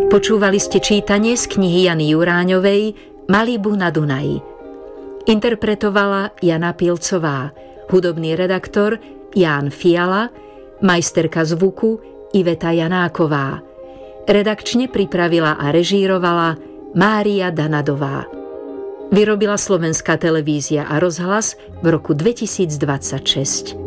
Počúvali ste čítanie z knihy Jany Juráňovej Malibu na Dunaji. Interpretovala Jana Pilcová, hudobný redaktor Ján Fiala, majsterka zvuku Iveta Janáková. Redakčne pripravila a režírovala Mária Danadová. Vyrobila Slovenská televízia a rozhlas v roku 2026.